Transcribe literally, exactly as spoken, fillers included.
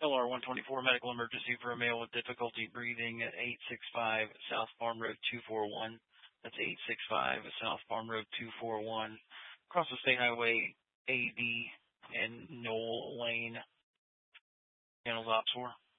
L R one twenty-four medical emergency for a male with difficulty breathing at eight six five South Farm Road two four one. That's eight six five South Farm Road two four one. Across the State Highway A D and Knoll Lane. Channels Ops for.